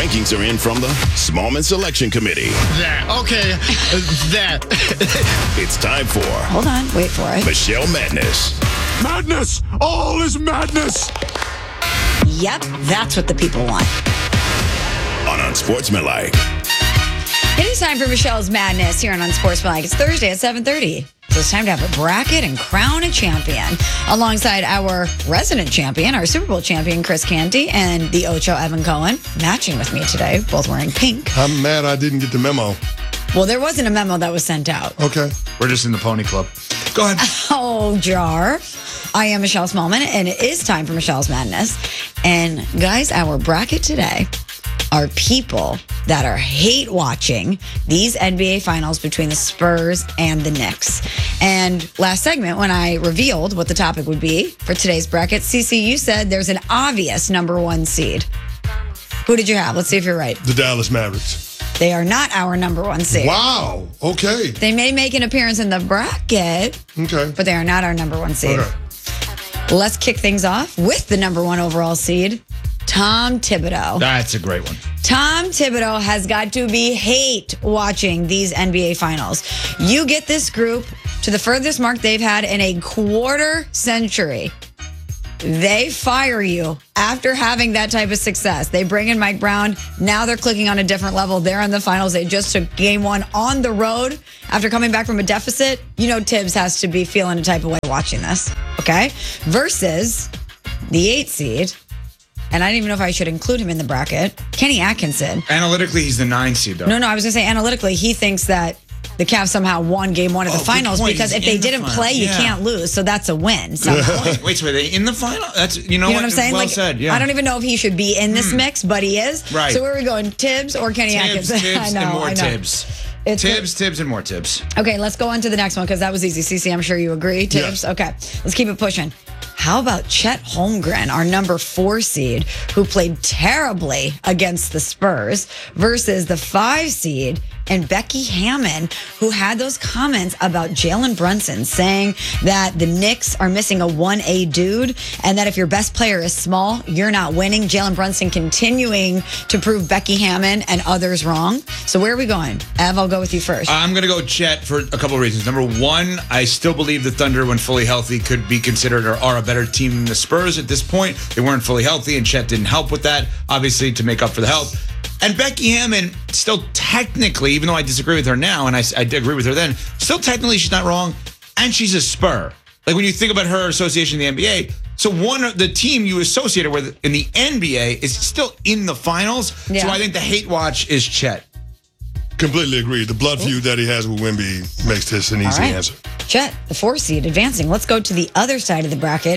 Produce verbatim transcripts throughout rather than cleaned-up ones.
rankings are in from the Smallman Selection Committee. That. Okay. that. It's time for... Hold on. Wait for it. Michelle Madness. Madness! All is madness! Yep, that's what the people want. On Unsportsmanlike. It is time for Michelle's Madness here on Unsportsmanlike. It's Thursday at seven thirty. So it's time to have a bracket and crown a champion. Alongside our resident champion, our Super Bowl champion, Chris Canty, and the Ocho, Evan Cohen, matching with me today, both wearing pink. I'm mad I didn't get the memo. Well, there wasn't a memo that was sent out. Okay. We're just in the pony club. Go ahead. Oh, jar. I am Michelle Smallman, and it is time for Michelle's Madness. And guys, our bracket today are people that are hate watching these N B A finals between the Spurs and the Knicks. And last segment, when I revealed what the topic would be for today's bracket, Cece, you said there's an obvious number one seed. Who did you have? Let's see if you're right. The Dallas Mavericks. They are not our number one seed. Wow. Okay. They may make an appearance in the bracket, Okay. but they are not our number one seed. Okay. Let's kick things off with the number one overall seed, Tom Thibodeau. That's a great one. Tom Thibodeau has got to be hate watching these N B A finals. You get this group to the furthest mark they've had in a quarter century. They fire you after having that type of success. They bring in Mike Brown. Now they're clicking on a different level. They're in the finals. They just took game one on the road after coming back from a deficit. You know Tibbs has to be feeling a type of way watching this, okay? Versus the eight seed, and I don't even know if I should include him in the bracket, Kenny Atkinson. Analytically, he's the nine seed, though. No, no, I was going to say analytically, he thinks that the Cavs somehow won game one of Oh, the good finals point. because He's if they in the didn't final. play, you Yeah. can't lose. So that's a win. somehow. Wait, wait, so are they in the final? That's you know, You know what? what I'm saying? Well like, said. Yeah. I don't even know if he should be in this mix, but he is. Right. So where are we going? Tibbs or Kenny Tibbs, Atkinson? Tibbs, I know, and more I know. Tibbs. It's Tibbs, Tibbs, and more Tibbs. Okay, let's go on to the next one because that was easy. Cece, I'm sure you agree. Tibbs. Yeah. Okay, let's keep it pushing. How about Chet Holmgren, our number four seed, who played terribly against the Spurs, versus the five seed and Becky Hammon, who had those comments about Jalen Brunson saying that the Knicks are missing a one A dude and that if your best player is small, you're not winning. Jalen Brunson continuing to prove Becky Hammon and others wrong. So where are we going? Ev, I'll go with you first. I'm going to go Chet for a couple of reasons. Number one, I still believe the Thunder, when fully healthy, could be considered or are a better team than the Spurs at this point. They weren't fully healthy, and Chet didn't help with that, obviously, to make up for the help. And Becky Hammon, still technically, even though I disagree with her now, and I, I agree with her then, still technically she's not wrong, and she's a Spur. Like when you think about her association in the N B A, so one of the team you associate her with in the N B A is still in the finals. Yeah. So I think the hate watch is Chet. Completely agree. The blood feud that he has with Wemby makes this an easy All right. answer. Chet, the four seed, advancing. Let's go to the other side of the bracket.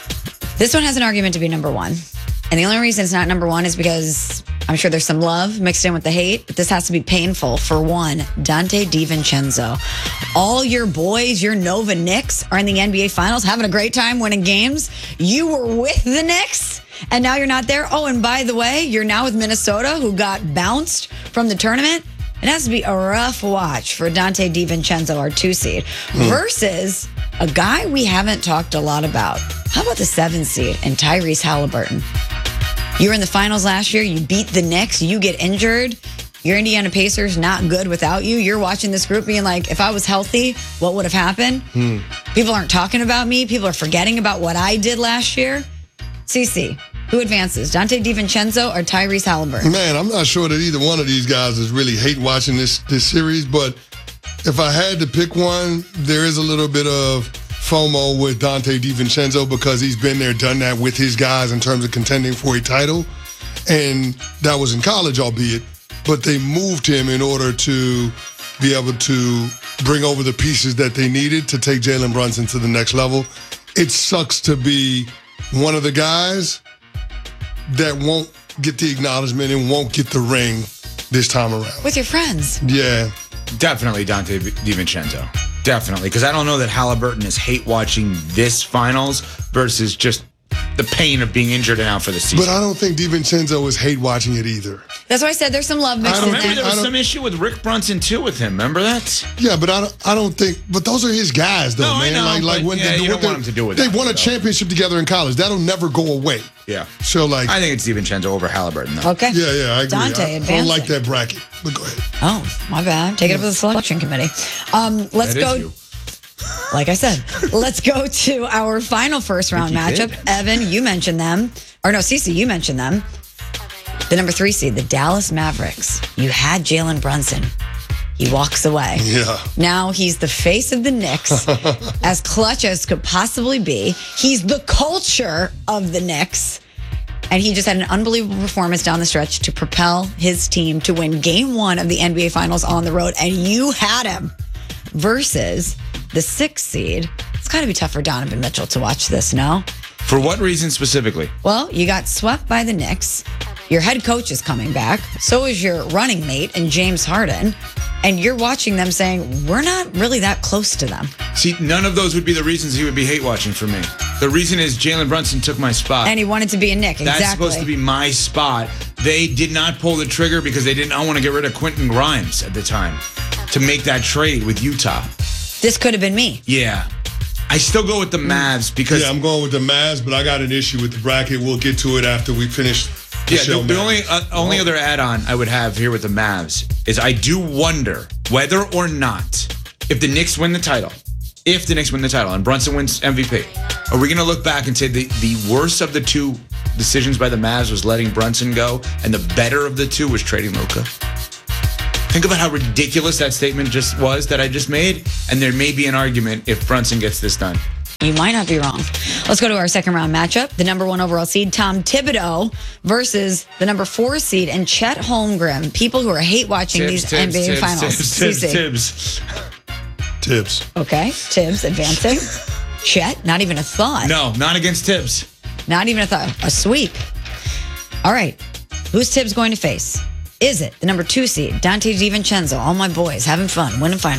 This one has an argument to be number one. And the only reason it's not number one is because I'm sure there's some love mixed in with the hate, but this has to be painful for one, Dante DiVincenzo. All your boys, your Nova Knicks, are in the N B A Finals, having a great time winning games. You were with the Knicks, and now you're not there. Oh, and by the way, you're now with Minnesota, who got bounced from the tournament. It has to be a rough watch for Dante DiVincenzo, our two seed, versus a guy we haven't talked a lot about. How about the seven seed and Tyrese Halliburton? You were in the finals last year. You beat the Knicks. You get injured. Your Indiana Pacers not good without you. You're watching this group being like, if I was healthy, what would have happened? Hmm. People aren't talking about me. People are forgetting about what I did last year. Cece, who advances? Dante DiVincenzo or Tyrese Halliburton? Man, I'm not sure that either one of these guys is really hate watching this this series, but if I had to pick one, there is a little bit of FOMO with Dante DiVincenzo because he's been there, done that with his guys in terms of contending for a title. And that was in college, albeit, but they moved him in order to be able to bring over the pieces that they needed to take Jalen Brunson to the next level. It sucks to be one of the guys that won't get the acknowledgement and won't get the ring this time around. With your friends. Yeah. Definitely Dante DiVincenzo. Definitely. Because I don't know that Halliburton is hate watching this finals versus just the pain of being injured and out for the season. But I don't think DiVincenzo is hate watching it either. That's why I said there's some love mixed I in don't Remember there. there I was don't- some issue with Rick Brunson too with him. Remember that? Yeah, but I don't, I don't think. But those are his guys, though, No, I man. know, like, like but when yeah, they, you what don't want him to do with They that, won a though. championship together in college. That'll never go away. Yeah. So, like, I think it's DiVincenzo over Halliburton, though. Okay. yeah, yeah, I agree. Dante I, I advancing. don't like that bracket. But go ahead. Oh, my bad. Take it up to the selection committee. Um, let's That is go. you. Like I said, let's go to our final first round Think you matchup. did. Evan, you mentioned them. Or no, Cece, you mentioned them. The number three seed, the Dallas Mavericks. You had Jalen Brunson. He walks away. Yeah. Now he's the face of the Knicks, as clutch as could possibly be. He's the culture of the Knicks. And he just had an unbelievable performance down the stretch to propel his team to win game one of the N B A Finals on the road. And you had him versus the sixth seed. It's got to be tough for Donovan Mitchell to watch this, no? For what reason specifically? Well, you got swept by the Knicks. Your head coach is coming back. So is your running mate and James Harden. And you're watching them saying, we're not really that close to them. See, none of those would be the reasons he would be hate watching for me. The reason is Jalen Brunson took my spot. And he wanted to be a Knick. That's Exactly. supposed to be my spot. They did not pull the trigger because they didn't want to get rid of Quentin Grimes at the time to make that trade with Utah. This could have been me. Yeah. I still go with the Mavs because Yeah, I'm going with the Mavs, but I got an issue with the bracket. We'll get to it after we finish. The Yeah, show, the, the man. only uh, only other add-on I would have here with the Mavs is I do wonder whether or not if the Knicks win the title, if the Knicks win the title and Brunson wins M V P, are we going to look back and say the, the worst of the two decisions by the Mavs was letting Brunson go and the better of the two was trading Luka? Think about how ridiculous that statement just was that I just made, and there may be an argument if Brunson gets this done. You might not be wrong. Let's go to our second round matchup. The number one overall seed, Tom Thibodeau, versus the number four seed and Chet Holmgren. People who are hate watching these N B A finals. Tibbs, Tibbs, Cece. Tibbs. Tips. Okay, Tibbs advancing. Chet, not even a thought. No, not against Tibbs. Not even a thought. A sweep. All right. Who's Tibbs going to face? Is it the number two seed, Dante DiVincenzo? All my boys having fun, winning finals.